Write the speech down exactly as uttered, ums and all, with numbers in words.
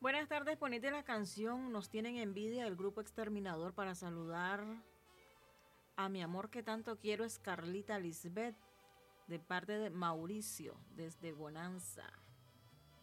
Buenas tardes, ponete la canción Nos tienen envidia del grupo Exterminador para saludar a mi amor que tanto quiero, es Carlita Lisbeth, de parte de Mauricio, desde Bonanza.